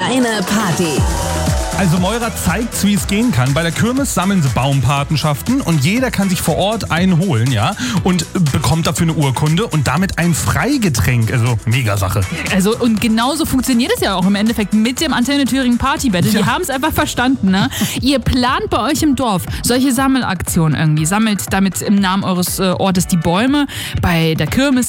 Kleine Party. Also Moira zeigt, wie es gehen kann. Bei der Kirmes sammeln sie Baumpatenschaften und jeder kann sich vor Ort einen holen, ja, und bekommt dafür eine Urkunde und damit ein Freigetränk. Also mega Sache. Also und genauso funktioniert es ja auch im Endeffekt mit dem Antenne Thüringen Party Battle. Die haben es einfach verstanden, ne? Ihr plant bei euch im Dorf solche Sammelaktionen irgendwie. Sammelt damit im Namen eures Ortes die Bäume. Bei der Kirmes